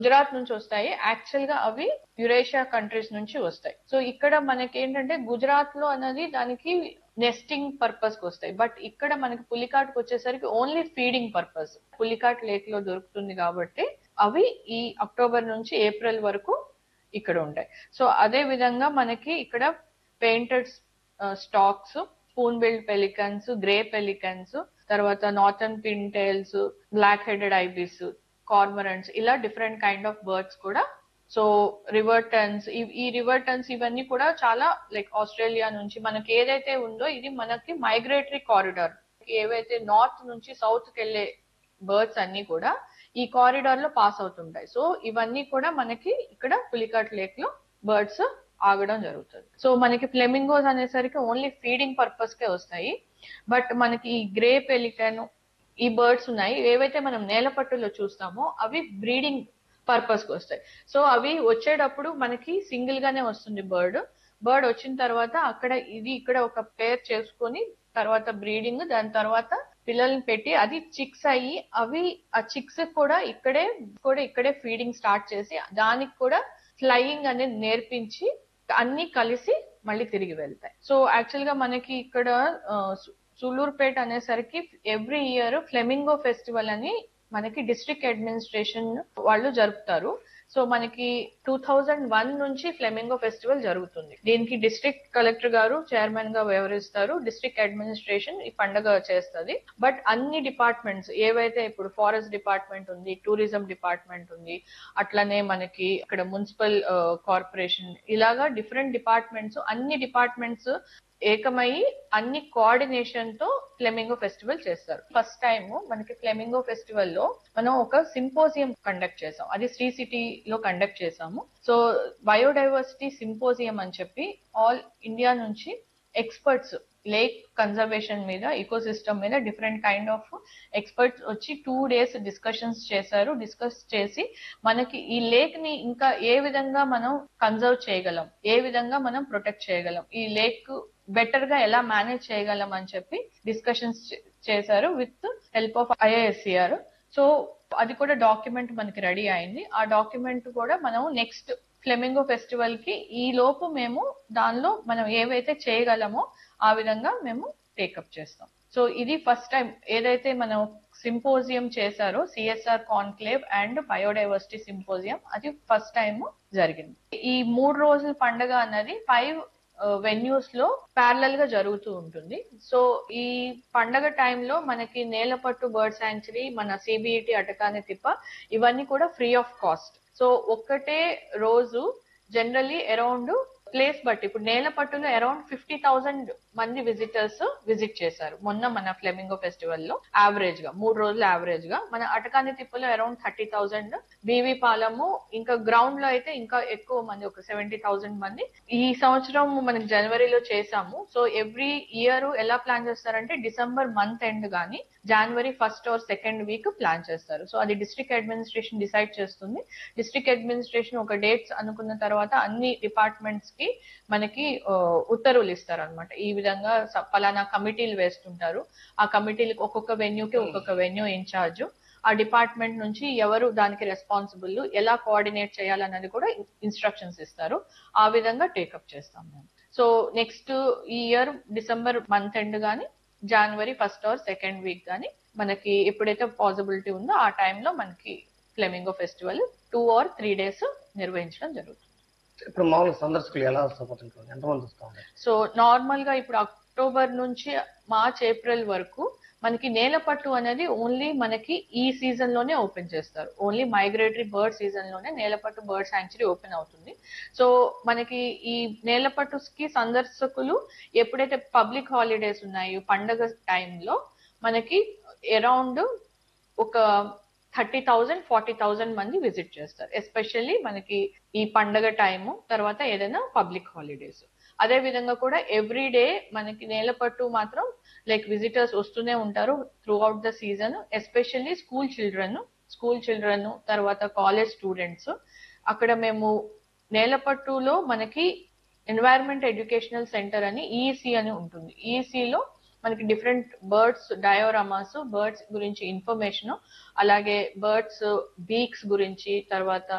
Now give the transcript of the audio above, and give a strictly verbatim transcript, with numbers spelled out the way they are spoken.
గుజరాత్ నుంచి వస్తాయి. యాక్చువల్ గా అవి యురేషియా కంట్రీస్ నుంచి వస్తాయి. సో ఇక్కడ మనకి ఏంటంటే గుజరాత్ లో అనేది దానికి నెస్టింగ్ పర్పస్ కి వస్తాయి. బట్ ఇక్కడ మనకి పులికాట్ వచ్చేసరికి only feeding purpose. Pulicat lake లో దొరుకుతుంది కాబట్టి అవి ఈ అక్టోబర్ నుంచి ఏప్రిల్ వరకు ఇక్కడ ఉంటాయి. సో అదే విధంగా మనకి ఇక్కడ painted stocks, spoon build pelicans, grey pelicans, తర్వాత northern pintails, black headed ibis, కార్మరెంట్స్, ఇలా డిఫరెంట్ కైండ్ ఆఫ్ బర్డ్స్ కూడా. సో రివర్టన్స్, ఈ రివర్టన్స్ ఇవన్నీ కూడా చాలా లైక్ ఆస్ట్రేలియా నుంచి మనకి ఏదైతే ఉందో ఇది మనకి మైగ్రేటరీ కారిడార్. ఏవైతే నార్త్ నుంచి సౌత్ కి వెళ్లే బర్డ్స్ అన్ని కూడా ఈ కారిడార్ లో పాస్ అవుతుంటాయి. సో ఇవన్నీ కూడా మనకి ఇక్కడ పులికాట్ లేక్ లో బర్డ్స్ ఆగడం జరుగుతుంది. సో మనకి ఫ్లెమింగోస్ అనేసరికి ఓన్లీ ఫీడింగ్ పర్పస్ కే వస్తాయి. బట్ మనకి ఈ గ్రే పెలికన్, ఈ బర్డ్స్ ఉన్నాయి ఏవైతే మనం నేలపట్టులో చూస్తామో అవి బ్రీడింగ్ పర్పస్ కి వస్తాయి. సో అవి వచ్చేటప్పుడు మనకి సింగిల్ గానే వస్తుంది బర్డ్. బర్డ్ వచ్చిన తర్వాత అక్కడ ఇది ఇక్కడ ఒక పేర్ చేసుకొని తర్వాత బ్రీడింగ్, దాని తర్వాత పిల్లల్ని పెట్టి అది చిక్స్ అయ్యి అవి ఆ చిక్స్ కూడా ఇక్కడే కూడా ఇక్కడే ఫీడింగ్ స్టార్ట్ చేసి దానికి కూడా ఫ్లయింగ్ అనేది నేర్పించి అన్ని కలిసి మళ్ళీ తిరిగి వెళ్తాయి. సో యాక్చువల్ గా మనకి ఇక్కడ సూలూరుపేట అనేసరికి ఎవ్రీ ఇయర్ ఫ్లెమింగో ఫెస్టివల్ అని మనకి డిస్ట్రిక్ట్ అడ్మినిస్ట్రేషన్ వాళ్ళు జరుపుతారు. సో మనకి టూ థౌజండ్ వన్ నుంచి ఫ్లెమింగో ఫెస్టివల్ జరుగుతుంది. దీనికి డిస్ట్రిక్ట్ కలెక్టర్ గారు చైర్మన్ గా వ్యవహరిస్తారు. డిస్ట్రిక్ట్ అడ్మినిస్ట్రేషన్ ఈ పండుగ చేస్తుంది. బట్ అన్ని డిపార్ట్మెంట్స్ ఏవైతే ఇప్పుడు ఫారెస్ట్ డిపార్ట్మెంట్ ఉంది, టూరిజం డిపార్ట్మెంట్ ఉంది, అట్లనే మనకి ఇక్కడ మున్సిపల్ కార్పొరేషన్, ఇలాగా డిఫరెంట్ డిపార్ట్మెంట్స్, అన్ని డిపార్ట్మెంట్స్ ఏకమయ్యి అన్ని కోఆర్డినేషన్ తో ఫ్లెమింగో ఫెస్టివల్ చేస్తారు. ఫస్ట్ టైం మనకి ఫ్లెమింగో ఫెస్టివల్ లో మనం ఒక సింపోజియం కండక్ట్ చేసాం. అది శ్రీ సిటీ లో కండక్ట్ చేసాము. సో బయోడైవర్సిటీ సింపోజియం అని చెప్పి ఆల్ ఇండియా నుంచి ఎక్స్పర్ట్స్ లేక్ కన్జర్వేషన్ మీద, ఈకో సిస్టమ్ మీద డిఫరెంట్ కైండ్ ఆఫ్ ఎక్స్పర్ట్స్ వచ్చి టూ డేస్ డిస్కషన్స్ చేశారు. డిస్కస్ చేసి మనకి ఈ లేక్ ని ఇంకా ఏ విధంగా మనం కన్జర్వ్ చేయగలం, ఏ విధంగా మనం ప్రొటెక్ట్ చేయగలం, ఈ లేక్ బెటర్ గా ఎలా మేనేజ్ చేయగలం అని చెప్పి డిస్కషన్స్ చేశారు with help of IISCR. So అది కూడా డాక్యుమెంట్ మనకి రెడీ అయింది. ఆ డాక్యుమెంట్ కూడా మనం నెక్స్ట్ ఫ్లెమింగో ఫెస్టివల్ కి ఈ లోపు మేము దానిలో మనం ఏవైతే చేయగలమో ఆ విధంగా మేము టేకప్ చేస్తాం. సో ఇది ఫస్ట్ టైం ఏదైతే మనం సింపోజియం చేశారో CSR conclave and biodiversity symposium, అది ఫస్ట్ టైం జరిగింది. ఈ మూడు రోజుల పండుగ అన్నది ఫైవ్ వెన్యూస్ లో ప్యారలల్ గా జరుగుతూ ఉంటుంది. సో ఈ పండగ టైంలో మనకి నేలపట్టు బర్డ్ శాంక్చురీ, మన సిబిఈటి అటకాని తిప్ప, ఇవన్నీ కూడా ఫ్రీ ఆఫ్ కాస్ట్. సో ఒక్కటే రోజు జనరల్లీ అరౌండ్ ప్లేస్ బట్టి ఇప్పుడు నేలపట్టులో అరౌండ్ ఫిఫ్టీ థౌసండ్ మంది విజిటర్స్ విజిట్ చేశారు మొన్న మన ఫ్లెమింగో ఫెస్టివల్ లో. యావరేజ్ గా మూడు రోజులు యావరేజ్ గా. మన అటకాని తిప్పలో అరౌండ్ థర్టీ థౌసండ్, బీవీ పాలము ఇంకా గ్రౌండ్ లో అయితే ఇంకా ఎక్కువ మంది, ఒక సెవెంటీ థౌసండ్ మంది. ఈ సంవత్సరం మనం జనవరిలో చేసాము. సో ఎవ్రీ ఇయర్ ఎలా ప్లాన్ చేస్తారంటే డిసెంబర్ మంత్ ఎండ్ గానీ జనవరి first are second week plan చేస్తారు. సో అది డిస్ట్రిక్ట్ అడ్మినిస్ట్రేషన్ డిసైడ్ చేస్తుంది. డిస్ట్రిక్ట్ అడ్మినిస్ట్రేషన్ ఒక డేట్స్ అనుకున్న తర్వాత అన్ని డిపార్ట్మెంట్స్ కి మనకి ఉత్తర్వులు ఇస్తారు అనమాట. ఈ విధంగా పలానా కమిటీలు వేస్తుంటారు. ఆ కమిటీలకు ఒక్కొక్క వెన్యూకి ఒక్కొక్క వెన్యూ ఇన్ఛార్జ్, ఆ డిపార్ట్మెంట్ నుంచి ఎవరు దానికి రెస్పాన్సిబుల్, ఎలా కోఆర్డినేట్ చేయాలన్నది కూడా ఇన్స్ట్రక్షన్స్ ఇస్తారు. ఆ విధంగా టేకప్ చేస్తాం మేము. సో నెక్స్ట్ ఈ ఇయర్ డిసెంబర్ మంత్ ఎండ్ గానీ జనవరి ఫస్ట్ ఆర్ సెకండ్ వీక్ గానీ మనకి ఎప్పుడైతే పాసిబిలిటీ ఉందో ఆ టైంలో మనకి flamingo festival two are three days నిర్వహించడం జరుగుతుంది. ఇప్పుడు మామూలు సందర్శకులు ఎలా వస్తారు, ఎంతమంది వస్తారు? సో నార్మల్ గా ఇప్పుడు అక్టోబర్ నుంచి మార్చ్ ఏప్రిల్ వరకు మనకి నేలపట్టు అనేది ఓన్లీ మనకి ఈ సీజన్ లోనే ఓపెన్ చేస్తారు. ఓన్లీ మైగ్రేటరీ బర్డ్ సీజన్ లోనే నేలపట్టు బర్డ్ శాంక్చురీ ఓపెన్ అవుతుంది. సో మనకి ఈ నేలపట్టుకి సందర్శకులు ఎప్పుడైతే పబ్లిక్ హాలిడేస్ ఉన్నాయో పండగ టైంలో మనకి అరౌండ్ ఒక థర్టీ థౌజండ్ ఫార్టీ థౌజండ్ మంది విజిట్ చేస్తారు. ఎస్పెషల్లీ మనకి ఈ పండగ టైము తర్వాత ఏదైనా పబ్లిక్ హాలిడేస్. అదే విధంగా కూడా ఎవ్రీ డే మనకి నేలపట్టు మాత్రం లైక్ విజిటర్స్ వస్తూనే ఉంటారు through out the season. Especially school children school children తర్వాత కాలేజ్ స్టూడెంట్స్. అక్కడ మేము నేలపట్టులో మనకి ఎన్వైరన్మెంట్ ఎడ్యుకేషనల్ సెంటర్ అని ఈఈసి అని ఉంటుంది. ఈఈసిలో మనకి డిఫరెంట్ బర్డ్స్ డయోరామాస్, బర్డ్స్ గురించి ఇన్ఫర్మేషన్, అలాగే బర్డ్స్ బీక్స్ గురించి, తర్వాత